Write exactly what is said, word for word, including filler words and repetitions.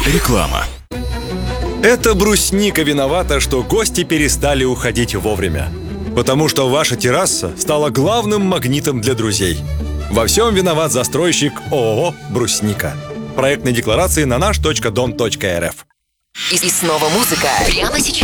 Реклама. Это брусника виновата, что гости перестали уходить вовремя. Потому что ваша терраса стала главным магнитом для друзей. Во всем виноват застройщик ООО «Брусника». Проектные декларации на наш точка дом точка эр эф. И снова музыка. Прямо сейчас.